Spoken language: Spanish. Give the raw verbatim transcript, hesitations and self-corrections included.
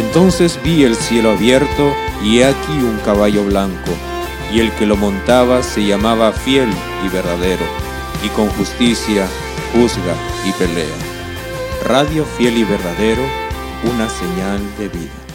Entonces vi el cielo abierto, y he aquí un caballo blanco, y el que lo montaba se llamaba Fiel y Verdadero, y con justicia juzga y pelea. Radio Fiel y Verdadero, una señal de vida.